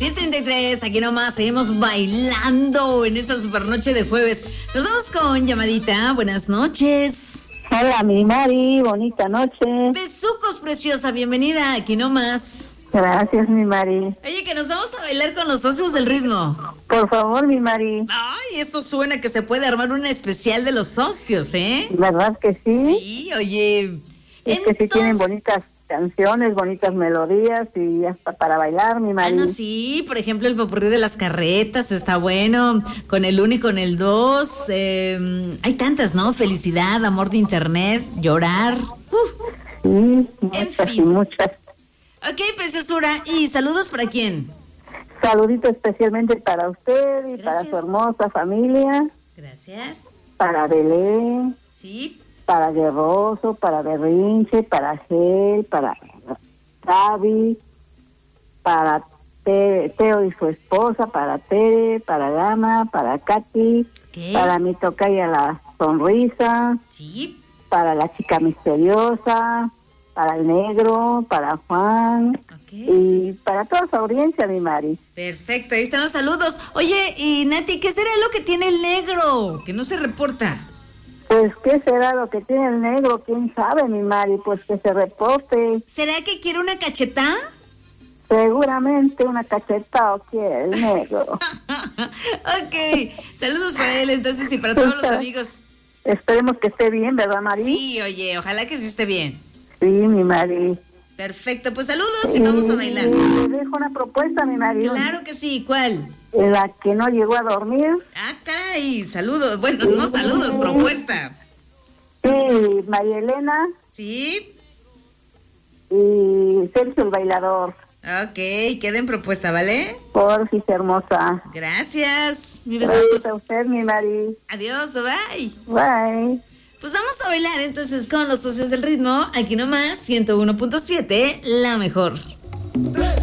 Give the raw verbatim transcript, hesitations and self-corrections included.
diez treinta y tres, aquí nomás, seguimos bailando en esta supernoche de jueves. Nos vamos con llamadita. Buenas noches. Hola, mi Mari, bonita noche. Besucos, preciosa, bienvenida, aquí nomás. Gracias, mi Mari. Oye, que nos vamos a bailar con los socios del ritmo. Por favor, mi Mari. Ay, esto suena que se puede armar un especial de los socios, ¿eh? ¿Verdad que sí? Sí, oye. Es Entonces... que sí tienen bonitas canciones, bonitas melodías y hasta para bailar, mi Mari. Ah, no, sí, por ejemplo, el popurrí de las carretas está bueno, con el uno y con el dos. Eh, hay tantas, ¿no? Felicidad, amor de internet, llorar. Uh. Sí, muchas, en fin. y muchas. Ok, preciosura. ¿Y saludos para quién? Saludito especialmente para usted y Gracias. para su hermosa familia. Gracias. Para Belén. Sí. Para Guerroso, para Berrinche, para Gel, para Gaby, para Te, Teo y su esposa, para Tere, para Gama, para Katy, Okay. para mi tocaya la sonrisa, Sí. para la chica misteriosa, para el negro, para Juan, Okay. y para toda su audiencia, mi Mari. Perfecto, ahí están los saludos. Oye, y Nati, ¿qué será lo que tiene el negro? Que no se reporta. Pues, ¿qué será lo que tiene el negro? ¿Quién sabe, mi Mari? Pues que se reporte. ¿Será que quiere una cacheta? Seguramente una cacheta o quiere el negro. Ok, saludos para él entonces y para todos los amigos. Esperemos que esté bien, ¿verdad, Mari? Sí, oye, ojalá que sí esté bien. Sí, mi Mari. Perfecto, pues saludos y vamos a bailar. Le dejo una propuesta, mi Mari. Claro que sí, ¿cuál? La que no llegó a dormir. Ah, caray, saludos, bueno, no saludos, propuesta. Sí, María Elena Sí. y Sergio el bailador. Ok, queden propuesta, ¿vale? Porfis, hermosa. Gracias, mi Gracias besos. a usted, mi Mari. Adiós, bye. Bye. Pues vamos a bailar entonces con los socios del ritmo, aquí nomás, ciento uno punto siete, la mejor.